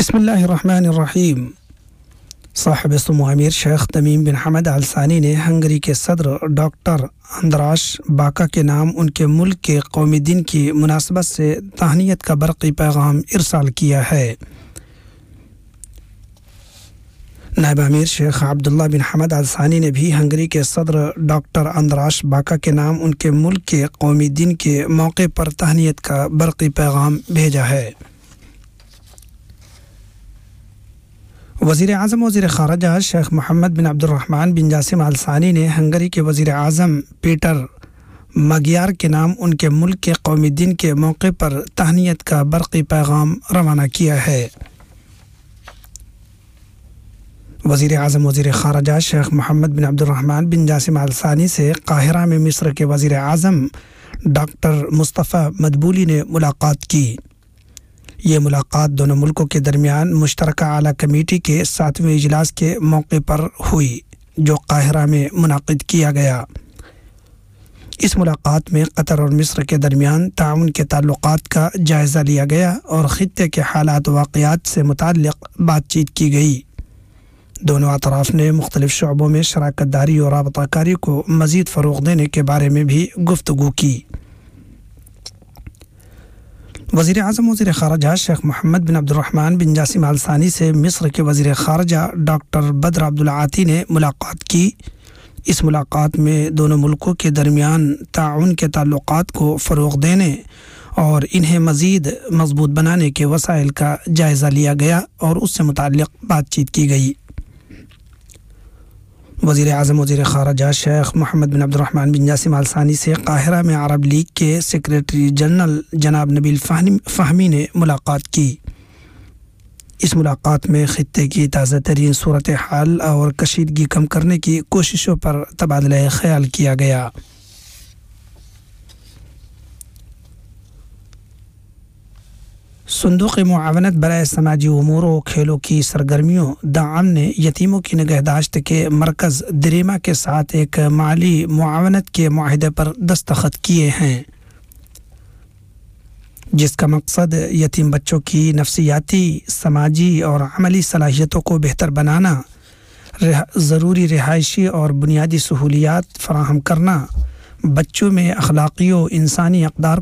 بسم اللہ الرحمن الرحیم۔ صاحب سمو امیر شیخ تمیم بن حمد آل ثانی نے ہنگری کے صدر ڈاکٹر اندراش باکا کے نام ان کے ملک کے قومی دن کی مناسبت سے تہنیت کا برقی پیغام ارسال کیا ہے۔ نائب امیر شیخ عبداللہ بن حمد آل ثانی نے بھی ہنگری کے صدر ڈاکٹر اندراش باکا کے نام ان کے ملک کے قومی دن کے موقع پر تہنیت کا برقی پیغام بھیجا ہے۔ وزیر اعظم وزیر خارجہ شیخ محمد بن عبد الرحمن بن جاسم آل ثانی نے ہنگری کے وزیر اعظم پیٹر مگیار کے نام ان کے ملک کے قومی دن کے موقع پر تہنیت کا برقی پیغام روانہ کیا ہے۔ وزیر اعظم وزیر خارجہ شیخ محمد بن عبد الرحمن بن جاسم آل ثانی سے قاہرہ میں مصر کے وزیر اعظم ڈاکٹر مصطفیٰ مدبولی نے ملاقات کی۔ یہ ملاقات دونوں ملکوں کے درمیان مشترکہ اعلیٰ کمیٹی کے 7ویں اجلاس کے موقع پر ہوئی، جو قاہرہ میں منعقد کیا گیا۔ اس ملاقات میں قطر اور مصر کے درمیان تعاون کے تعلقات کا جائزہ لیا گیا اور خطے کے حالات و واقعات سے متعلق بات چیت کی گئی۔ دونوں اطراف نے مختلف شعبوں میں شراکت داری اور رابطہ کاری کو مزید فروغ دینے کے بارے میں بھی گفتگو کی۔ وزیر اعظم وزیر خارجہ شیخ محمد بن عبد الرحمن بن جاسم آل ثانی سے مصر کے وزیر خارجہ ڈاکٹر بدر عبدالعاطی نے ملاقات کی۔ اس ملاقات میں دونوں ملکوں کے درمیان تعاون کے تعلقات کو فروغ دینے اور انہیں مزید مضبوط بنانے کے وسائل کا جائزہ لیا گیا اور اس سے متعلق بات چیت کی گئی۔ وزیر اعظم وزیر خارجہ شیخ محمد بن عبد الرحمن بن جاسم آل ثانی سے قاہرہ میں عرب لیگ کے سیکریٹری جنرل جناب نبیل فہمی نے ملاقات کی۔ اس ملاقات میں خطے کی تازہ ترین صورتحال اور کشیدگی کم کرنے کی کوششوں پر تبادلہ خیال کیا گیا۔ صندوق معاونت برائے سماجی امور و کھیلوں کی سرگرمیوں دعم نے یتیموں کی نگہداشت کے مرکز دریما کے ساتھ ایک مالی معاونت کے معاہدے پر دستخط کیے ہیں، جس کا مقصد یتیم بچوں کی نفسیاتی، سماجی اور عملی صلاحیتوں کو بہتر بنانا، ضروری رہائشی اور بنیادی سہولیات فراہم کرنا، بچوں میں اخلاقی و انسانی اقدار